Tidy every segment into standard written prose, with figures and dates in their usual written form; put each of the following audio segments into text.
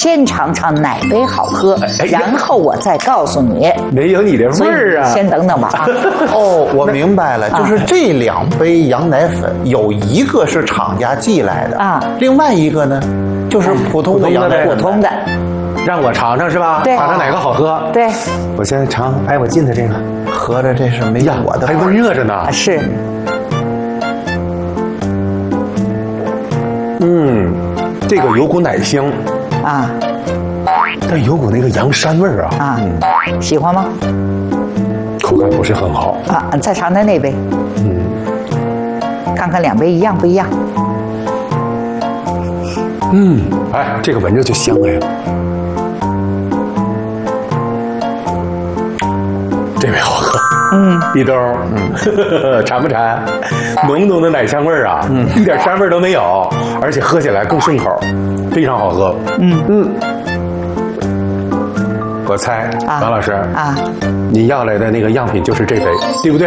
先尝尝哪杯好喝，然后我再告诉你。 没有你的味儿啊！ 先等等吧啊！ 哦，我明白了，就是这2杯羊奶粉，有一个是厂家寄来的啊，另外一个呢，就是普通的羊奶粉。 普通的， 让我尝尝是吧？ 对， 尝尝哪个好喝？ 对， 我先尝。哎，我进的这个， 合着这是没有我的， 还都热着呢。 是。 这个有股奶香啊， 但有股那个羊膻味儿啊。 喜欢吗？ 口感不是很好啊。再尝尝那杯，看看2杯一样不一样。 哎，这个闻着就香哎。这杯好喝。立冬，馋不馋？浓浓的奶香味儿啊，一点膻味都没有，而且喝起来更顺口，非常好喝。我猜，王老师啊，你要来的那个样品就是这杯，对不对？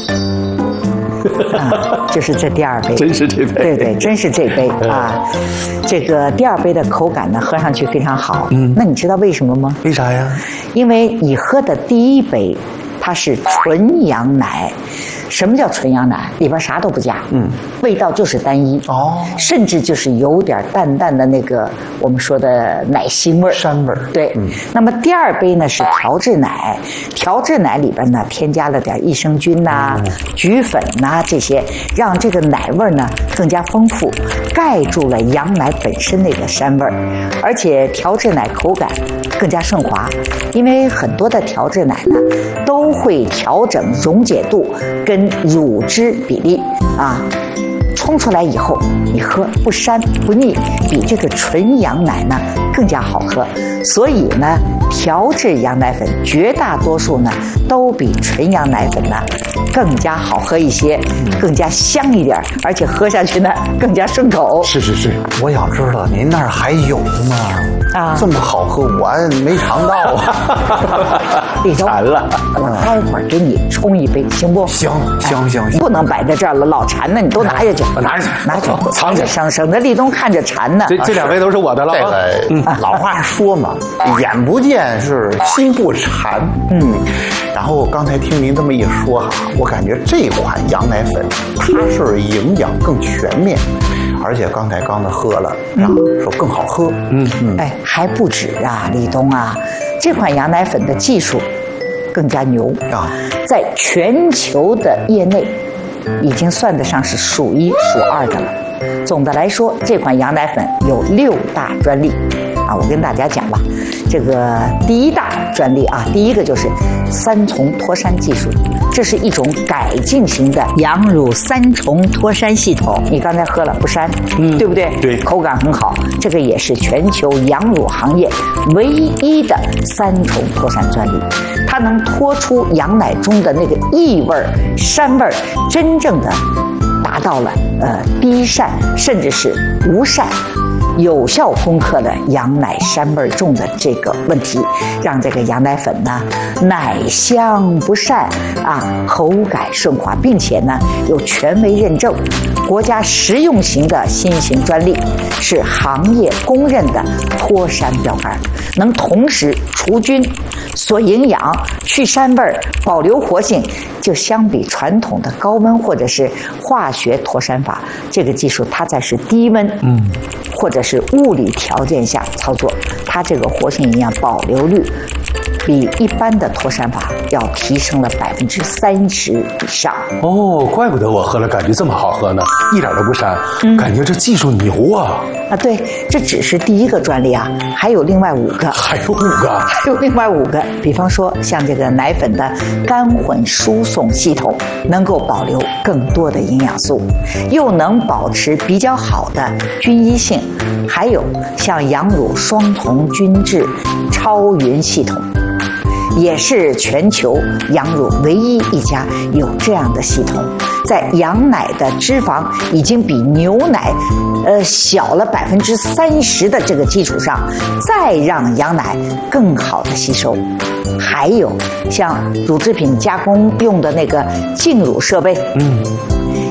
就是这第2杯， 真是这杯， 对，真是这杯啊！这个第2杯的口感呢，喝上去非常好。那你知道为什么吗？ 为啥呀？ 因为你喝的第1杯，它是纯羊奶。什么叫纯羊奶？里边啥都不加，味道就是单一甚至就是有点淡淡的那个我们说的奶腥味儿、 膻味儿。 对，那么第2杯呢是调制奶，调制奶里边呢添加了点益生菌菊粉这些，让这个奶味呢更加丰富，盖住了羊奶本身那个膻味儿，而且调制奶口感更加顺滑，因为很多的调制奶呢都会调整溶解度跟乳汁比例冲出来以后你喝不膻不腻，比这个纯羊奶呢更加好喝。所以呢调制羊奶粉绝大多数呢都比纯羊奶粉呢更加好喝一些，更加香一点，而且喝下去呢更加顺口。 是， 我想知道您那儿还有吗？这么好喝我没尝到立冬馋了， 我待会儿给你冲一杯，行不？ 行， 不能摆在这儿了，老馋呢，你都拿下去， 拿去，藏起来， 省得立冬看着馋呢。 这2杯都是我的了。 这个老话说嘛，眼不见是心不馋。然后刚才听您这么一说我感觉这款羊奶粉它是营养更全面，而且刚才喝了，说更好喝。 哎，还不止立冬这款羊奶粉的技术更加牛在全球的业内已经算得上是数1数2的了。总的来说，这款羊奶粉有6大专利我跟大家讲吧。这个第1大专利第一个就是3重脱膻技术，这是一种改进型的羊乳3重脱膻系统。你刚才喝了不膻，对不对？ 对， 口感很好。这个也是全球羊乳行业唯一的3重脱膻专利，它能脱出羊奶中的那个异味、膻味，真正的达到了低膻甚至是无膻，有效攻克了羊奶膻味重的这个问题，让这个羊奶粉呢奶香不膻口感顺滑，并且呢有权威认证，国家食用型的新型专利，是行业公认的脱膻标杆，能同时除菌、锁营养、去膻味、保留活性。就相比传统的高温或者是化学脱膻法，这个技术它在是低温或者是物理条件下操作，它这个活性营养保留率比一般的脱膻法要提升了30%以上。 怪不得我喝了感觉这么好喝呢，一点都不膻，感觉这技术牛对，这只是第1个专利还有另外5个， 还有另外5个。比方说像这个奶粉的干混输送系统，能够保留更多的营养素，又能保持比较好的均一性，还有像羊乳双酮均质超匀系统，也是全球羊乳唯一一家有这样的系统，在羊奶的脂肪已经比牛奶小了30%的这个基础上，再让羊奶更好的吸收。还有像乳制品加工用的那个净乳设备，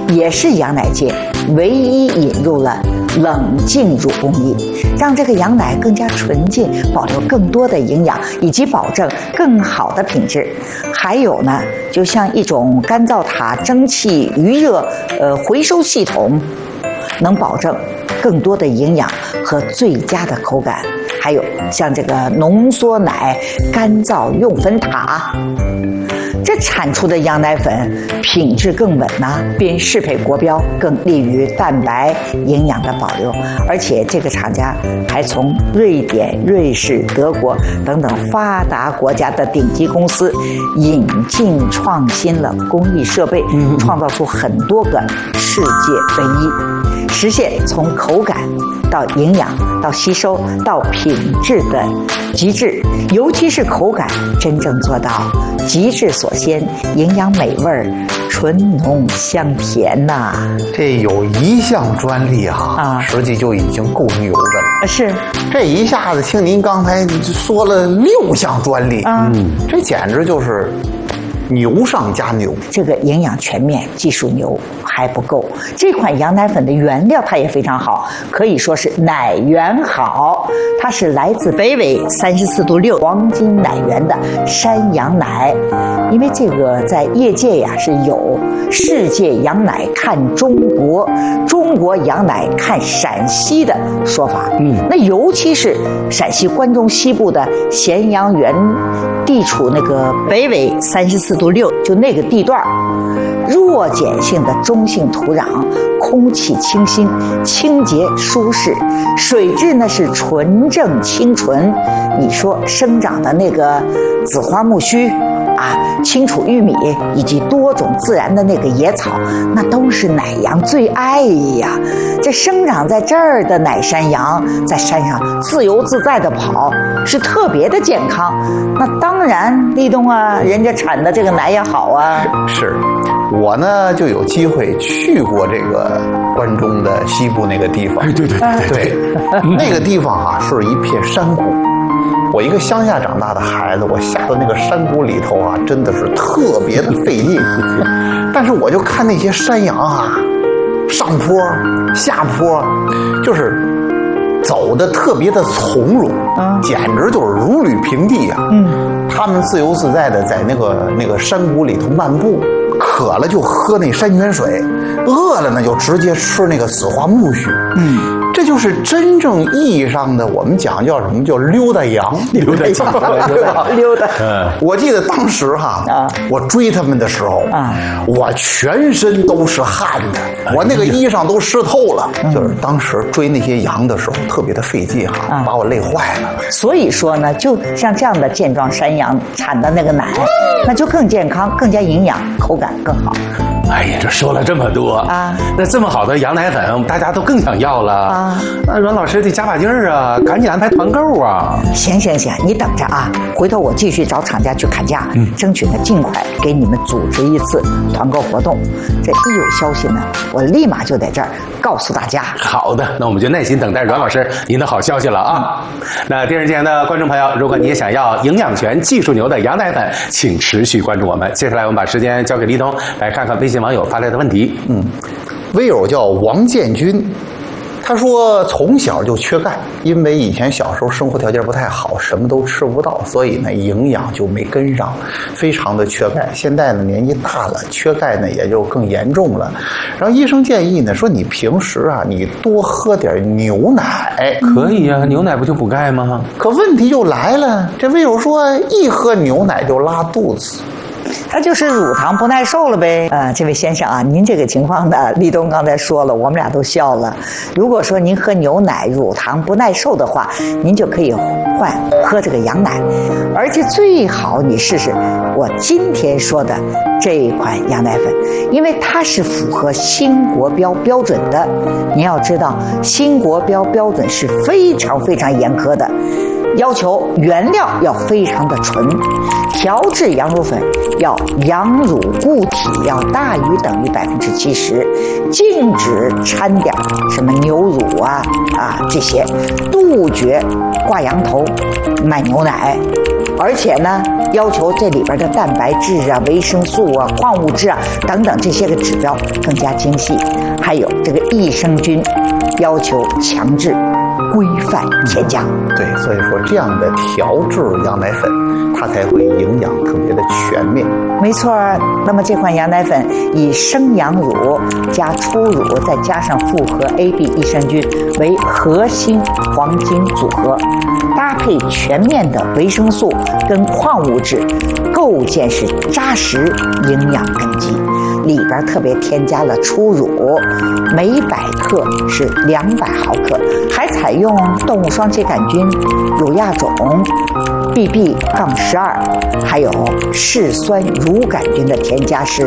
也是羊奶界唯一引入了冷浸乳工艺，让这个羊奶更加纯净，保留更多的营养，以及保证更好的品质。还有呢，就像一种干燥塔蒸汽余热回收系统，能保证更多的营养和最佳的口感。还有像这个浓缩奶干燥用粉塔，这产出的羊奶粉品质更稳呐，并适配国标，更利于蛋白营养的保留。而且这个厂家还从瑞典、瑞士、德国等等发达国家的顶级公司引进创新了工艺设备，创造出很多个世界唯一，实现从口感到营养到吸收到品质的极致，尤其是口感真正做到极致所先，营养美味，醇浓香甜呐。 这有一项专利啊，实际就已经够牛的了。 是， 这一下子听您刚才说了6项专利，这简直就是牛上加牛。 这个营养全面，技术牛还不够。这款羊奶粉的原料它也非常好，可以说是奶源好。它是来自北纬34度6黄金奶源的山羊奶。因为这个在业界呀是有世界羊奶看中国，中国羊奶看陕西的说法。那尤其是陕西关中西部的咸阳源地处那个北纬34度6，就那个地段，弱碱性的中性土壤，空气清新、清洁舒适，水质呢是纯正清纯。你说生长的那个紫花苜蓿啊，青楚玉米以及多种自然的那个野草，那都是奶羊最爱呀。这生长在这儿的奶山羊，在山上自由自在的跑，是特别的健康。那当然，立冬啊，人家产的这个奶也好啊。 是，我呢就有机会去过这个关中的西部那个地方。 哎，对， 那个地方啊是一片山谷。我一个乡下长大的孩子，我下到那个山谷里头啊，真的是特别的费劲。但是我就看那些山羊啊，上坡下坡，就是走的特别的从容，简直就是如履平地呀。他们自由自在的在那个山谷里头漫步，渴了就喝那山泉水，饿了呢就直接吃那个紫花苜蓿。这就是真正意义上的我们讲叫什么，叫溜达羊， 溜达羊， 对吧？ 溜达。 我记得当时我追他们的时候我全身都是汗的，我那个衣裳都湿透了。就是当时追那些羊的时候特别的费劲把我累坏了。 所以说呢，就像这样的健壮山羊产的那个奶，那就更健康、更加营养，口感更好。 哎呀，这说了这么多那这么好的羊奶粉，大家都更想要了那阮老师得加把劲儿啊，赶紧安排团购啊！ 行，你等着啊，回头我继续找厂家去砍价，争取呢尽快给你们组织一次团购活动。这一有消息呢，我立马就在这儿告诉大家。 好的，那我们就耐心等待阮老师您的好消息了啊！那电视前的观众朋友，如果你也想要营养全、技术牛的羊奶粉，请持续关注我们。接下来我们把时间交给立冬，来看看微信网友发来的问题。 微友叫王建军，他说从小就缺钙，因为以前小时候生活条件不太好，什么都吃不到，所以呢营养就没跟上，非常的缺钙。现在呢年纪大了，缺钙呢也就更严重了。然后医生建议呢说，你平时你多喝点牛奶。 可以啊，牛奶不就补钙吗？ 可问题就来了，这微友说一喝牛奶就拉肚子。 他就是乳糖不耐受了呗。这位先生啊，您这个情况呢，立冬刚才说了，我们俩都笑了。如果说您喝牛奶乳糖不耐受的话，您就可以换喝这个羊奶，而且最好你试试我今天说的这一款羊奶粉，因为它是符合新国标标准的。您要知道，新国标标准是非常非常严苛的，要求原料要非常的纯，调制羊乳粉要羊乳固体要大于等于70%，禁止掺点什么牛乳这些，杜绝挂羊头卖牛奶。 而且呢，要求这里边的蛋白质啊、维生素啊、矿物质啊等等这些个指标更加精细，还有这个益生菌要求强制规范添加。 对，所以说这样的调制羊奶粉，它才会营养特别的全面。 没错，那么这款羊奶粉以生羊乳加初乳再加上复合 AB 益生菌为核心黄金组合，搭配全面的维生素跟矿物质，构建是扎实营养根基。里边特别添加了初乳，每100克是200毫克，还采用动物双歧杆菌、乳亚种、BB-12，还有嗜酸乳杆菌的添加是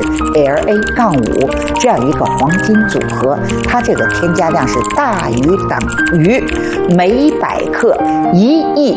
LA-5，这样一个黄金组合，它这个添加量是大于等于每100克1亿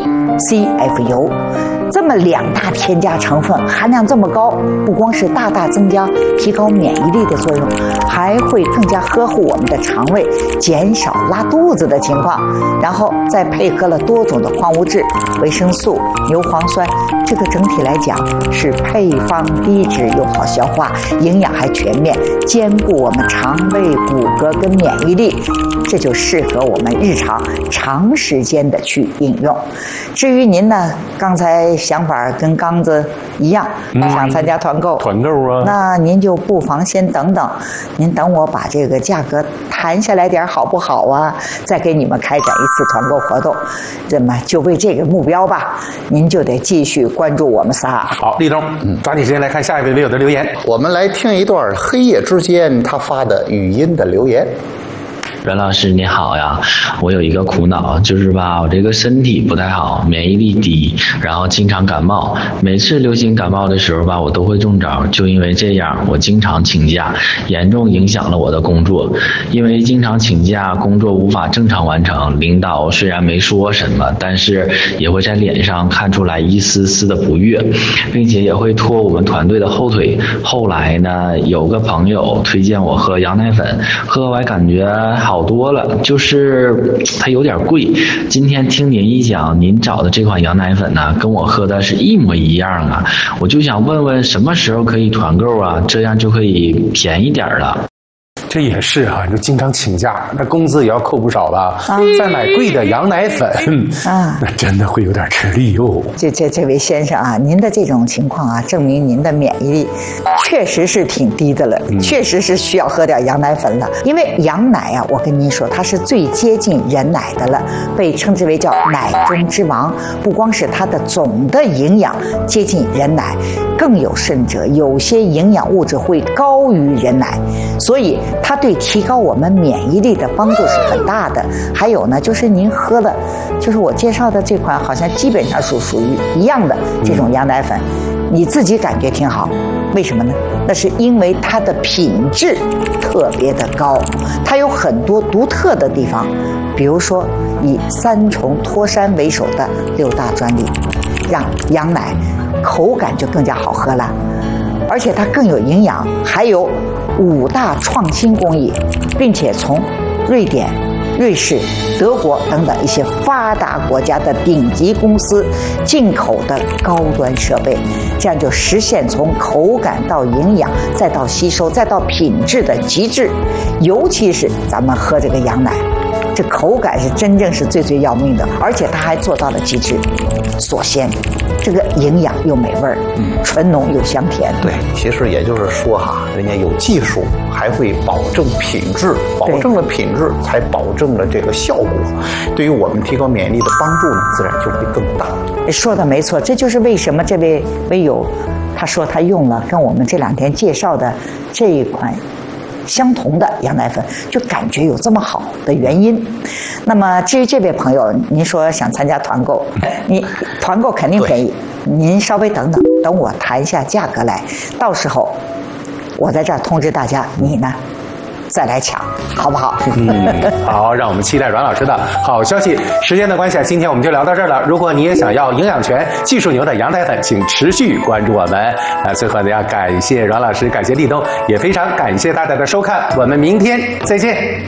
CF 这么2大添加成分含量这么高，不光是大大增加提高免疫力的作用，还会更加呵护我们的肠胃，减少拉肚子的情况。然后再配合了多种的矿物质、维生素、牛磺酸，这个整体来讲是配方低脂又好消化，营养还全面，兼顾我们肠胃、骨骼跟免疫力，这就适合我们日常长时间的去应用。至于您呢，刚才想法跟刚子一样，想参加团购，那您就不妨先等等，您等我把这个价格谈下来点好不好啊？再给你们开展一次团购活动，这么就为这个目标吧，您就得继续关注我们仨。 好，立冬，抓紧时间来看下一位网友的留言。 我们来听一段黑夜之间他发的语音的留言。 阮老师你好呀，我有一个苦恼，就是吧，我这个身体不太好，免疫力低，然后经常感冒，每次流行感冒的时候吧，我都会中招，就因为这样，我经常请假，严重影响了我的工作。因为经常请假，工作无法正常完成，领导虽然没说什么，但是也会在脸上看出来一丝丝的不悦，并且也会拖我们团队的后腿。后来呢，有个朋友推荐我喝羊奶粉，喝完感觉好多了，就是它有点贵。今天听您一讲，您找的这款羊奶粉呢，跟我喝的是一模一样啊，我就想问问什么时候可以团购啊，这样就可以便宜点了。 这也是啊，你就经常请假，那工资也要扣不少吧？再买贵的羊奶粉那真的会有点吃力哟。 这位先生啊，您的这种情况啊，证明您的免疫力确实是挺低的了，确实是需要喝点羊奶粉了。因为羊奶啊，我跟您说，它是最接近人奶的了，被称之为叫奶中之王。不光是它的总的营养接近人奶，更有甚者，有些营养物质会高于人奶，所以它对提高我们免疫力的帮助是很大的。还有呢，就是您喝的，就是我介绍的这款，好像基本上是属于一样的这种羊奶粉，你自己感觉挺好。为什么呢？那是因为它的品质特别的高，它有很多独特的地方，比如说以3重脱山为首的6大专利，让羊奶口感就更加好喝了，而且它更有营养，还有5大创新工艺，并且从瑞典、瑞士、德国等等一些发达国家的顶级公司进口的高端设备，这样就实现从口感到营养再到吸收再到品质的极致。尤其是咱们喝这个羊奶，这口感是真正是最要命的，而且它还做到了极致，锁鲜，这个营养又美味，纯浓又香甜。 对，其实也就是说哈，人家有技术，还会保证品质，保证了品质，才保证了这个效果。对于我们提高免疫力的帮助呢，自然就会更大。 说的没错，这就是为什么这位微友他说他用了跟我们这2天介绍的这一款相同的羊奶粉，就感觉有这么好的原因。那么至于这位朋友，您说想参加团购，你团购肯定便宜，您稍微等我谈一下价格来，到时候我在这儿通知大家，你呢再来抢，好不好？ 好，让我们期待阮老师的好消息。时间的关系，今天我们就聊到这儿了。如果你也想要营养全、技术牛的羊奶粉，请持续关注我们。最后呢，要感谢阮老师，感谢立冬，也非常感谢大家的收看。我们明天再见。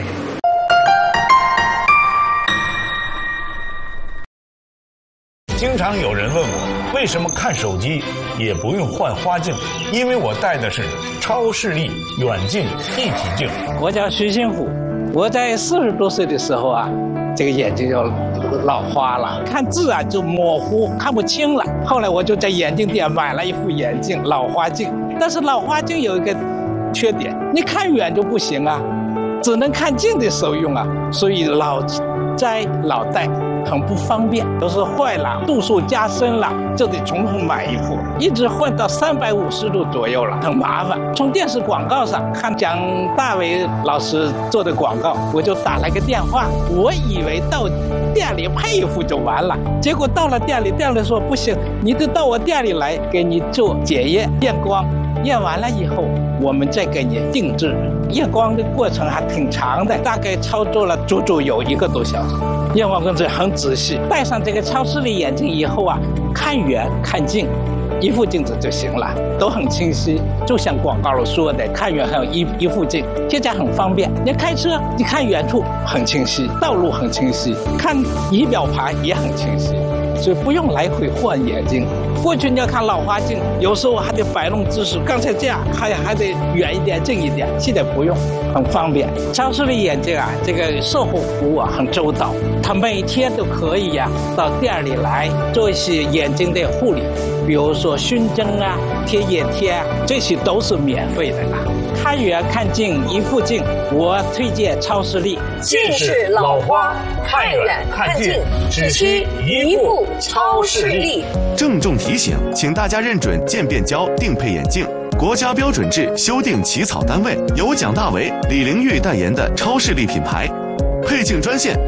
经常有人问我，为什么看手机也不用换花镜？因为我戴的是超视力远近一体镜。 我叫徐新虎，我在40多岁的时候啊，这个眼睛就老花了，看字啊就模糊，看不清了。后来我就在眼镜店买了一副眼镜，老花镜。但是老花镜有一个缺点，你看远就不行啊，只能看近的时候用啊，所以老摘老戴很不方便，都是坏了，度数加深了，就得重新买一副，一直换到350度左右了，很麻烦。从电视广告上看蒋大为老师做的广告，我就打了个电话，我以为到店里配一副就完了，结果到了店里，店里说不行，你得到我店里来给你做检验验光，验完了以后我们再给你定制。验光的过程还挺长的，大概操作了足足有1个多小时。验光工作很仔细，戴上这个超视力眼镜以后啊，看远看近一副镜子就行了，都很清晰，就像广告里说的，看远还有一副镜，现在很方便。你开车，你看远处很清晰，道路很清晰，看仪表盘也很清晰，所以不用来回换眼镜。过去你要看老花镜，有时候还得摆弄姿势，刚才这样还得远一点近一点，现在不用，很方便。超视力眼镜啊，这个售后服务啊很周到，他每天都可以呀到店里来做一些眼睛的护理，比如说熏蒸啊、贴眼贴啊，这些都是免费的啦。看远看近一副镜，我推荐超视力。 近视老花，看远看近，只需一副超视力。 郑重提醒，请大家认准渐变胶定配眼镜，国家标准制修订起草单位，由蒋大为、李玲玉代言的超视力品牌。配镜专线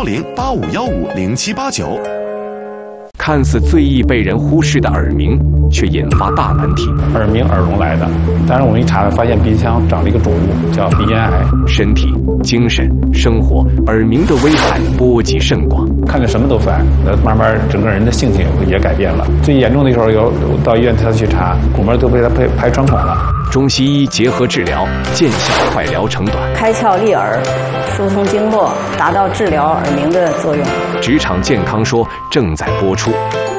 010-8515-0789。 看似最易被人忽视的耳鸣，却引发大难题。 耳鸣耳聋来的，但是我们一查发现鼻腔长了一个肿物，叫鼻咽癌。 身体、精神、生活，耳鸣的危害波及甚广。 看着什么都烦，慢慢整个人的性情也改变了。最严重的时候，有到医院他去查，鼓膜都被他拍穿孔了。 中西医结合治疗，见效快，疗程短， 开窍利耳，疏通经络，达到治疗耳鸣的作用。 职场健康说正在播出。